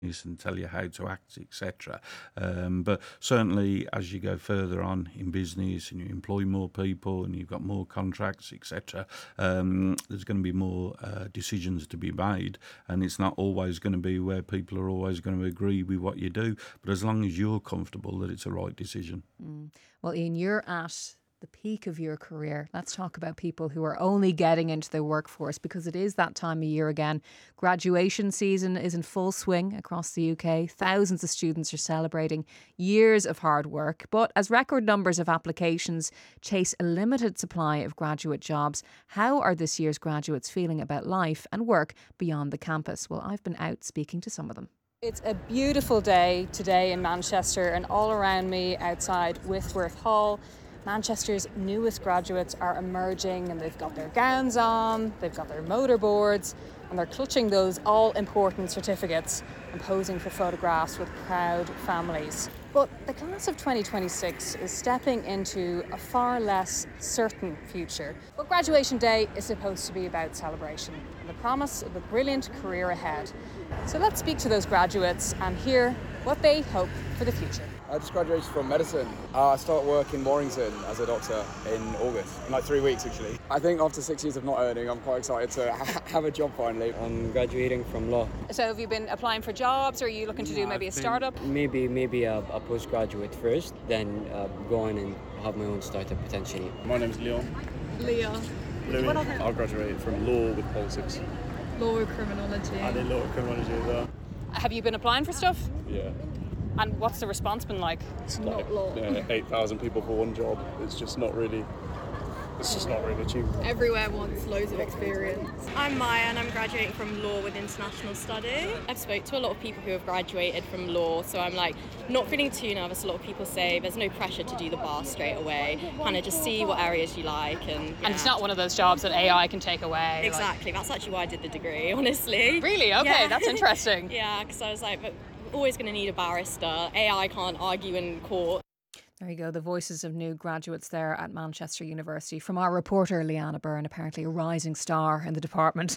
and tell you how to act, etc. But certainly, as you go further on in business and you employ more people and you've got more contracts, etc., there's going to be more decisions to be made, and it's not always going to be where people are always going to agree with what you do. But as long as you're comfortable that it's a right decision. Well, Ian, you're at the peak of your career. Let's talk about people who are only getting into the workforce, because it is that time of year again. Graduation season is in full swing across the UK. Thousands of students are celebrating years of hard work. But as record numbers of applications chase a limited supply of graduate jobs, how are this year's graduates feeling about life and work beyond the campus? Well, I've been out speaking to some of them. It's a beautiful day today in Manchester, and all around me outside Whitworth Hall, Manchester's newest graduates are emerging, and they've got their gowns on, they've got their motorboards, and they're clutching those all-important certificates and posing for photographs with proud families. But the class of 2026 is stepping into a far less certain future. But graduation day is supposed to be about celebration and the promise of a brilliant career ahead. So let's speak to those graduates and hear what they hope for the future. I just graduated from medicine. I start work in Warrington as a doctor in August, in like 3 weeks actually. I think after 6 years of not earning, I'm quite excited to have a job finally. I'm graduating from law. So have you been applying for jobs, or are you looking to do maybe a startup? Maybe a postgraduate first, then go on and have my own startup potentially. My name's Leon. Leah. Louis. I graduated from law with politics. Law with criminology. I did law with criminology as well. Have you been applying for stuff? Yeah. And what's the response been like? It's Not like, law. 8,000 people for one job. It's just not really achievable. Everywhere wants loads of experience. I'm Maya and I'm graduating from law with international study. I've spoke to a lot of people who have graduated from law, so I'm like not feeling too nervous. A lot of people say there's no pressure to do the bar straight away, kind of just see what areas you like. And it's not one of those jobs that AI can take away. Exactly, that's actually why I did the degree, honestly. Really? Okay, Yeah. that's interesting. Yeah, because I was like, but always going to need a barrister. AI can't argue in court. There you go, the voices of new graduates there at Manchester University from our reporter Leanna Byrne, apparently a rising star in the department.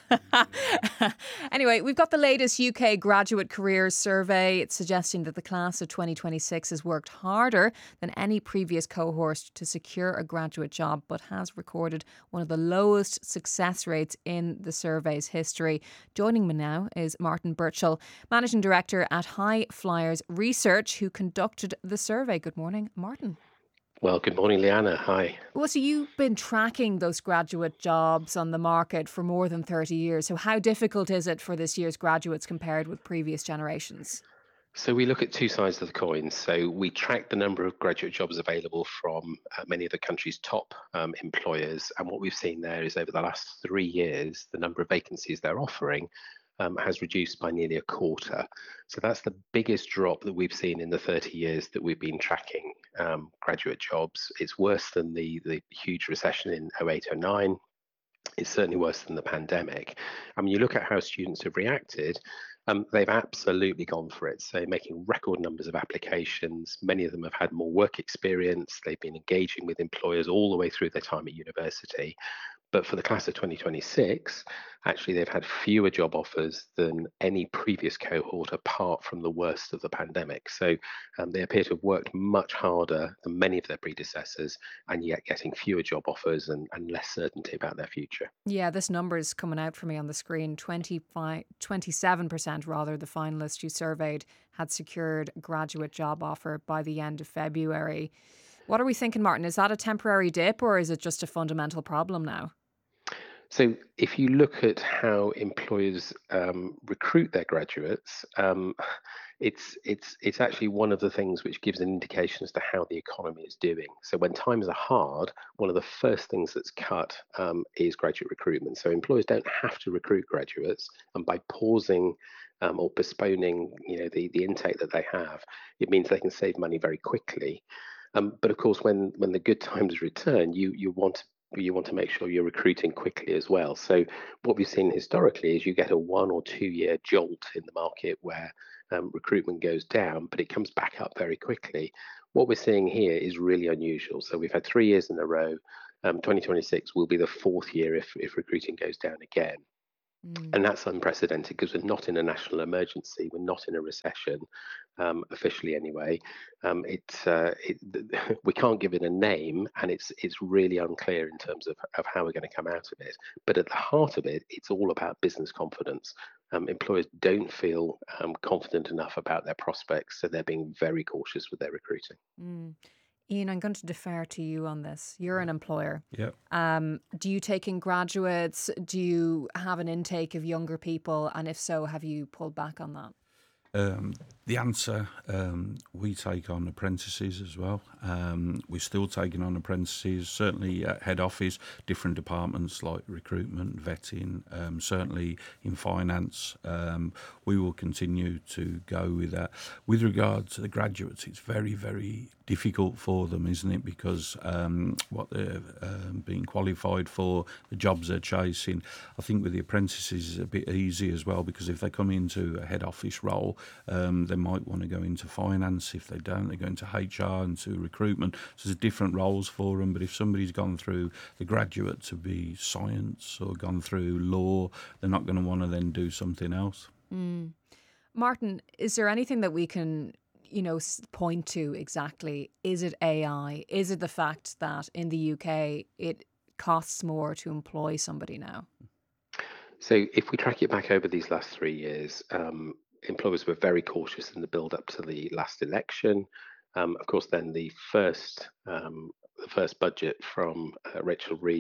Anyway, we've got the latest UK graduate careers survey. It's suggesting that the class of 2026 has worked harder than any previous cohort to secure a graduate job, but has recorded one of the lowest success rates in the survey's history. Joining me now is Martin Birchall, Managing Director at High Flyers Research, who conducted the survey. Good morning, Martin. Well, good morning, Leanna. Hi. Well, so you've been tracking those graduate jobs on the market for more than 30 years. So how difficult is it for this year's graduates compared with previous generations? So we look at two sides of the coin. So we track the number of graduate jobs available from many of the country's top employers. And what we've seen there is over the last 3 years, the number of vacancies they're offering has reduced by nearly a quarter. So that's the biggest drop that we've seen in the 30 years that we've been tracking graduate jobs. It's worse than the huge recession in 08, 09. It's certainly worse than the pandemic. I mean, you look at how students have reacted, they've absolutely gone for it. So making record numbers of applications. Many of them have had more work experience. They've been engaging with employers all the way through their time at university. But for the class of 2026, actually, they've had fewer job offers than any previous cohort apart from the worst of the pandemic. So they appear to have worked much harder than many of their predecessors, and yet getting fewer job offers and less certainty about their future. Yeah, this number is coming out for me on the screen. 27% rather, the finalists you surveyed had secured a graduate job offer by the end of February. What are we thinking, Martin? Is that a temporary dip, or is it just a fundamental problem now? So if you look at how employers recruit their graduates, it's actually one of the things which gives an indication as to how the economy is doing. So when times are hard, one of the first things that's cut is graduate recruitment. So employers don't have to recruit graduates, and by pausing or postponing, the intake that they have, it means they can save money very quickly. But of course, when the good times return, you want to make sure you're recruiting quickly as well. So what we've seen historically is you get a 1 or 2 year jolt in the market where recruitment goes down, but it comes back up very quickly. What we're seeing here is really unusual. So we've had 3 years in a row. 2026 will be the fourth year if recruiting goes down again. And that's unprecedented because we're not in a national emergency, we're not in a recession, officially anyway. We can't give it a name, and it's really unclear in terms of how we're going to come out of it. But at the heart of it, it's all about business confidence. Employers don't feel confident enough about their prospects, so they're being very cautious with their recruiting. Ian, I'm going to defer to you on this. You're an employer. Yep. Do you take in graduates? Do you have an intake of younger people? And if so, have you pulled back on that? The answer, we take on apprentices as well. We're still taking on apprentices, certainly at head office, different departments like recruitment, vetting, certainly in finance. We will continue to go with that. With regard to the graduates, it's very, very difficult for them, isn't it? Because what they're being qualified for, the jobs they're chasing. I think with the apprentices is a bit easy as well, because if they come into a head office role, they might want to go into finance. If they don't, they go into HR and to recruitment. So there's different roles for them. But if somebody's gone through the graduate to be science or gone through law, they're not going to want to then do something else. Martin, is there anything that we can point to exactly? Is it AI? Is it the fact that in the UK it costs more to employ somebody now? So if we track it back over these last 3 years, employers were very cautious in the build up to the last election. Of course, then the first budget from Rachel Reeves